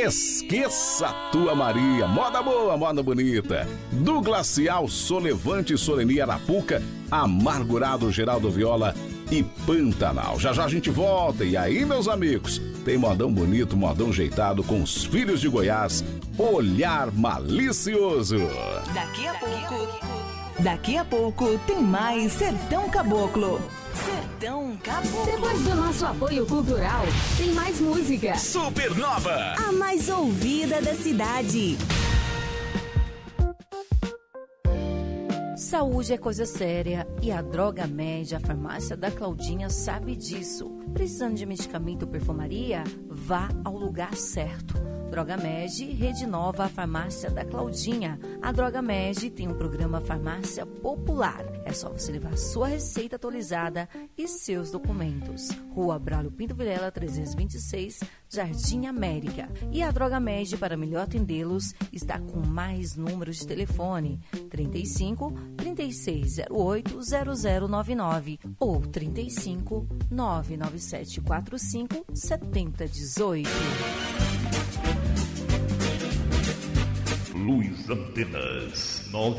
Esqueça a tua Maria, moda boa, moda bonita. Do Glacial, Solevante, Soleni Arapuca, Amargurado, Geraldo Viola e Pantanal. Já já a gente volta. E aí, meus amigos, tem modão bonito, modão jeitado com os filhos de Goiás, Olhar Malicioso. Daqui a pouco tem mais Sertão Caboclo. Sertão Caboclo. Depois do nosso apoio cultural, tem mais música. Supernova, A mais ouvida da cidade. Saúde é coisa séria e a Droga Med, a farmácia da Claudinha, sabe disso. Precisando de medicamento ou perfumaria? Vá ao lugar certo. Droga Med, Rede Nova, a farmácia da Claudinha. A Droga Med tem um programa Farmácia Popular. É só você levar sua receita atualizada e seus documentos. Rua Braulio Pinto Vilela, 326, Jardim América. E a Droga Med, para melhor atendê-los, está com mais números de telefone: 35 3608 0099 ou 35 99745 7018. Luz Antenas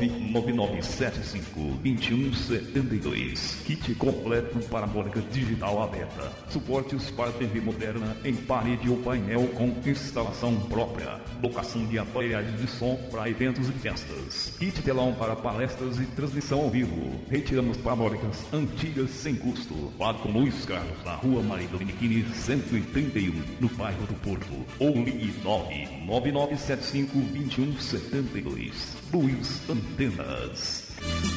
99975-2172. Kit completo parabólica digital aberta. Suportes para TV moderna em parede ou painel com instalação própria. Locação de aparelhagens de som para eventos e festas. Kit telão para palestras e transmissão ao vivo. Retiramos parabólicas antigas sem custo. Fale com Luiz Carlos na Rua Maria Dominiquini 131, no bairro do Porto. Ou ligue 99975-2172. Luz Antenas.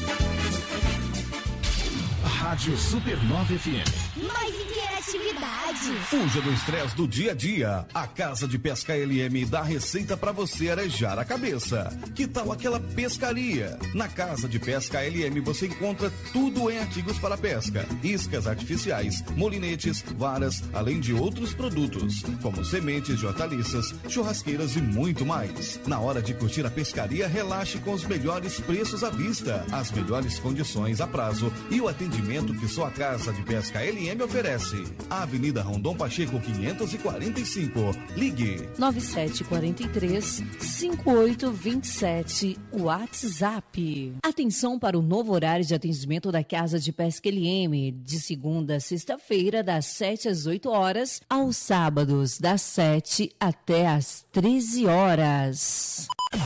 Rádio Supernova FM. Mais interatividade. Fuja do estresse do dia a dia. A Casa de Pesca LM dá receita pra você arejar a cabeça. Que tal aquela pescaria? Na Casa de Pesca LM você encontra tudo em artigos para pesca: iscas artificiais, molinetes, varas, além de outros produtos, como sementes de hortaliças, churrasqueiras e muito mais. Na hora de curtir a pescaria, relaxe com os melhores preços à vista, as melhores condições a prazo e o atendimento que só a Casa de Pesca LM oferece. Avenida Rondon Pacheco 545. Ligue 9743-5827. WhatsApp. Atenção para o novo horário de atendimento da Casa de Pesca LM, de segunda a sexta-feira, das 7 às 8 horas, aos sábados, das 7 até às 13 horas.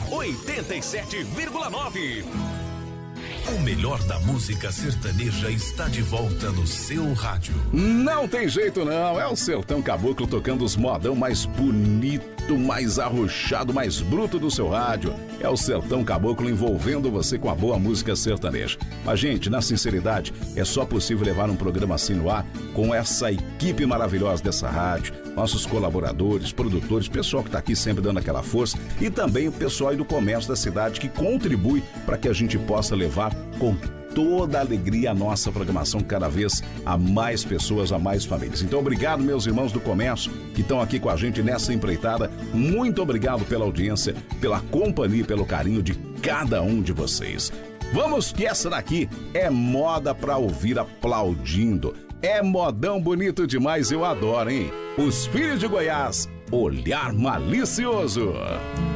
87,9. O melhor da música sertaneja está de volta no seu rádio. Não tem jeito não, é o Sertão Caboclo tocando os modão mais bonito, mais arrochado, mais bruto do seu rádio. É o Sertão Caboclo envolvendo você com a boa música sertaneja. Mas, gente, na sinceridade, é só possível levar um programa assim no ar com essa equipe maravilhosa dessa rádio, nossos colaboradores, produtores, pessoal que está aqui sempre dando aquela força, e também o pessoal aí do comércio da cidade que contribui para que a gente possa levar com toda a alegria a nossa programação cada vez a mais pessoas, a mais famílias. Então, obrigado, meus irmãos do comércio que estão aqui com a gente nessa empreitada. Muito obrigado pela audiência, pela companhia e pelo carinho de cada um de vocês. Vamos que essa daqui é moda pra ouvir aplaudindo. É modão bonito demais, eu adoro, hein? Os Filhos de Goiás, Olhar Malicioso.